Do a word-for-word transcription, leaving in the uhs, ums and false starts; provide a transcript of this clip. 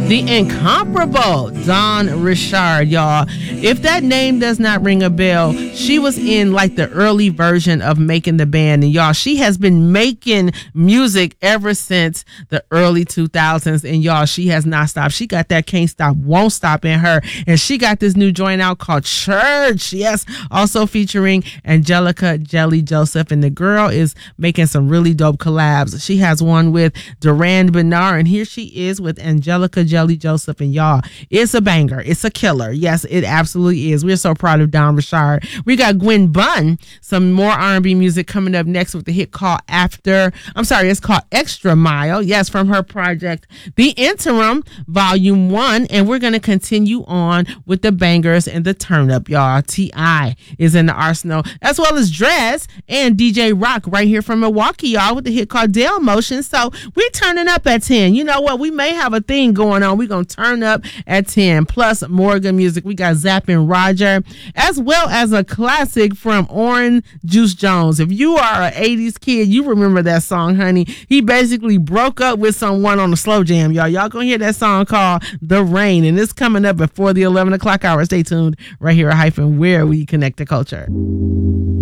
The incomparable Dawn Richard, y'all. If that name does not ring a bell, she was in like the early version of Making the Band. And y'all, she has been making music ever since the early two thousands. And y'all, she has not stopped. She got that can't stop, won't stop in her. And she got this new joint out called Church. Yes, also featuring Angelica Jelly Joseph. And the girl is making some really dope collabs. She has one with Duran Bernard. And here she is with Angelica Jelly Joseph. And y'all, it's a banger. It's a killer. Yes, it absolutely is. We're so proud of Dawn Richard. We got Gwen Bunn, some more R and B music coming up next with the hit called After. I'm sorry, it's called Extra Mile. Yes, from her project, The Interim, Volume one. And we're going to continue on with the bangers and the turn up, y'all. T I is in the arsenal, as well as Dress and D J Rock right here from Milwaukee, y'all, with the hit called Dale Motion. So we're turning up at ten. You know what? We may have a thing going on. We're going to turn up at ten. Plus more good music. We got Zapp and Roger, as well as a classic from Orange Juice Jones. If you are an eighties kid, you remember that song, honey. He basically broke up with someone on the slow jam, y'all. Y'all gonna hear that song called The Rain, and it's coming up before the eleven o'clock hour. Stay tuned right here at Hyphen, where we connect the culture.